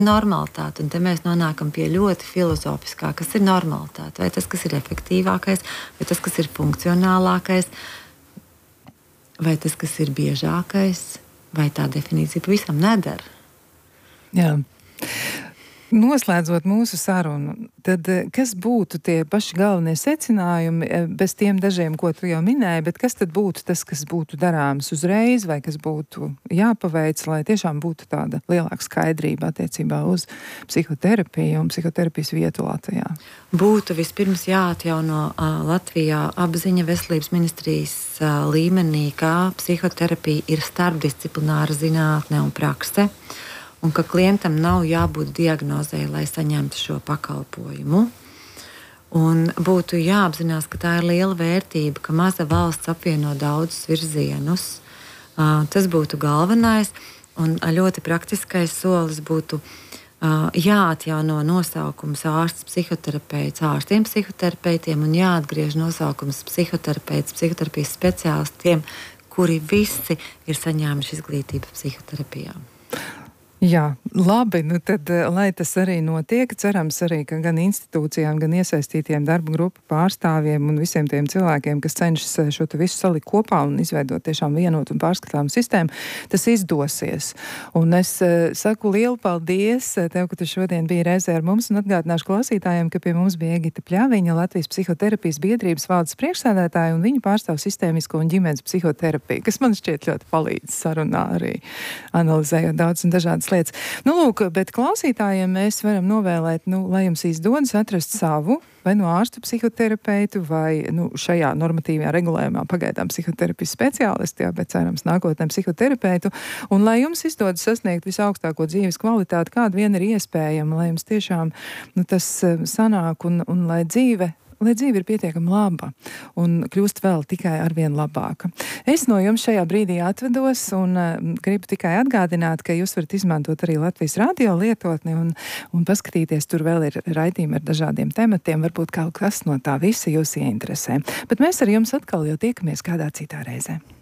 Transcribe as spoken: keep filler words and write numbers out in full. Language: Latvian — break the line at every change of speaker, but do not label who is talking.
normalitāte, un te mēs nonākam pie ļoti filozofiskā, kas ir normalitāte, vai tas, kas ir efektīvākais, vai tas, kas ir funkcionālākais, vai tas, kas ir biežākais, vai tā definīcija pavisam nedara.
Jā. Noslēdzot mūsu sarunu, tad kas būtu tie paši galvenie secinājumi, bez tiem dažiem, ko tu jau minēji, bet kas tad būtu tas, kas būtu darāms uzreiz, vai kas būtu jāpaveic, lai tiešām būtu tāda lielāka skaidrība attiecībā uz psihoterapiju un psihoterapijas vietu Latvijā?
Būtu vispirms jāatjauno uh, Latvijā apziņa veselības ministrijas uh, līmenī, kā psihoterapija ir starpdisciplināra zinātne un prakse, un ka klientam nav jābūt diagnozei, lai saņemtu šo pakalpojumu. Un būtu jāapzinās, ka tā ir liela vērtība, ka maza valsts apvieno daudzus virzienus. Uh, tas būtu galvenais, un ļoti praktiskais solis būtu uh, jāatjauno nosaukums ārsts psihoterapeits ārstiem psihoterapeitiem un jāatgriež nosaukums psihoterapeits psihoterapijas speciālistiem, kuri visi ir saņēmuši izglītību psihoterapijā.
Jā, labi, nu tad, lai tas arī notiek, cerams arī, ka gan institūcijām, gan iesaistītiem darba grupu pārstāvjiem un visiem tiem cilvēkiem, kas cenšas šo te visu salikt kopā un izveidot tiešām vienotu un pārskatāmu sistēmu, tas izdosies. Un es uh, saku lielu paldies tev, ka tu šodien biji reizē ar mums, un atgādināšu klausītājiem, ka pie mums bija Egita Pļaviņa, Latvijas psihoterapijas biedrības valdes priekšsēdētāja, un viņa pārstāv sistēmisko un ģimenes psihoterapiju, kas man šķiet ļoti palīdz sarunā arī, analizējot daudz un dažādas lietas. Nu, lūk, bet klausītājiem mēs varam novēlēt, nu, lai jums izdodas atrast savu, vai no ārstu psihoterapeitu, vai nu, šajā normatīvajā regulējumā pagaidām psihoterapijas speciālisti, jā, bet cerams nākotnē psihoterapeitu, un lai jums izdodas sasniegt visaugstāko dzīves kvalitāti, kāda vien ir iespējama, lai jums tiešām nu, tas sanāk, un, un lai dzīve lai dzīve ir pietiekami laba un kļūst vēl tikai arvien labāka. Es no jums šajā brīdī atvedos un uh, gribu tikai atgādināt, ka jūs varat izmantot arī Latvijas radio lietotni un, un paskatīties, tur vēl ir raidījumi ar dažādiem tematiem, varbūt kaut kas no tā visa jūs ieinteresē. Bet mēs ar jums atkal jau tiekamies kādā citā reizē.